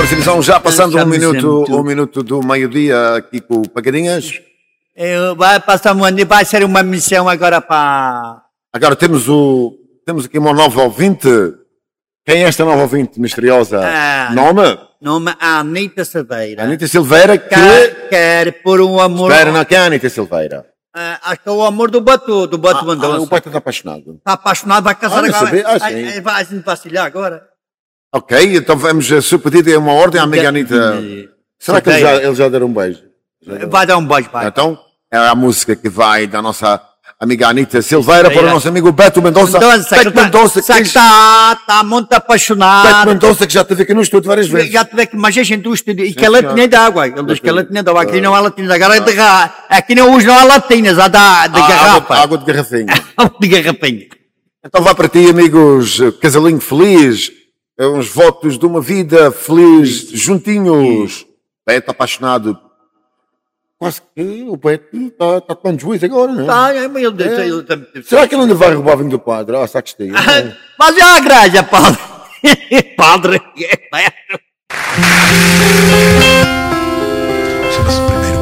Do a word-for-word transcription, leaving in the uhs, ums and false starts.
Televisão, já passando um minuto, um minuto do meio-dia aqui com o Pagadinhas. Eu, vai passar um ano, vai ser uma missão agora para... Agora temos o, temos aqui uma nova ouvinte. Quem é esta nova ouvinte misteriosa? Ah, Nome? Nome Anitta Silveira. Anitta Silveira que... Quer, quer por um amor... Espera, não, quem é a Anitta Silveira? Ah, acho que é o amor do Batu, do Batu Ah, Mendonça. ah, o pai está apaixonado. Está apaixonado, vai casar Ah, não agora. sabia. Ah, sim. Ai, ai, vai se vacilar agora. Ok, então vamos, se o pedido é uma ordem, a amiga Anitta. Será que eles já, eles já deram um beijo? Já Vai dar um beijo, vai. Então, é a música que vai da nossa amiga Anitta Silveira para o Silveira. nosso amigo Beto Mendonça. Mendonça, Beto que tá- Mendonça, que sabe que está tá muito Beto apaixonado. Mendonça que já esteve aqui no estúdio várias vezes. Já tive que, mas a gente do estúdio, e Sim, que ela senhor. tinha de água. Ele diz que ela tinha de água. Aqui Ah. não há latinas, agora é de garrafa. Aqui não usa não há latinas, há da, de Ah, garrafa. Água, água de garrafinha. De garrafinha. Então vai para ti, amigos, casalinho feliz, é uns votos de uma vida feliz, juntinhos. Beto apaixonado. Quase que o Beto está tá tomando juízo agora, não é? Ah, é, mas ele disse, É. ele também. Será que ele ainda vai roubar vinho do padre? Ah, sacristia. Mas já a igreja, padre. Padre.